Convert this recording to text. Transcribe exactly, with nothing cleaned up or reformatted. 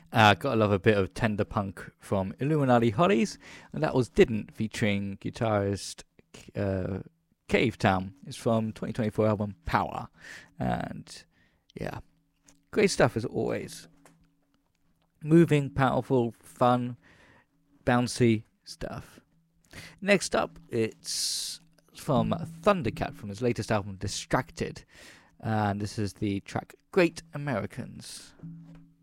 Uh, gotta love a bit of tender punk from Illuminati Hollies, and that was Didn't, featuring guitarist uh, Cave Town. It's from twenty twenty-four album Power, and yeah, great stuff as always. Moving, powerful, fun, bouncy stuff. Next up, it's from Thundercat from his latest album Distracted, and this is the track Great Americans.